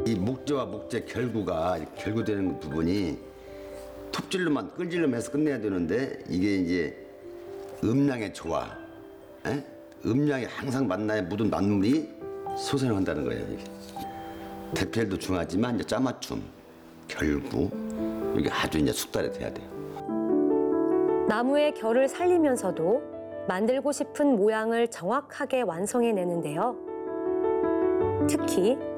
이 목재와 목재 결구가 결구되는 부분이 톱질로만 끌질로만 해서 끝내야 되는데 이게 이제 음량의 조화, 음량이 항상 만나야 묻은 만물이 소생한다는 거예요. 이게. 대필도 중요하지만 이제 짜맞춤, 결구 이게 아주 이제 숙달이 돼야 돼요. 나무의 결을 살리면서도 만들고 싶은 모양을 정확하게 완성해내는데요. 특히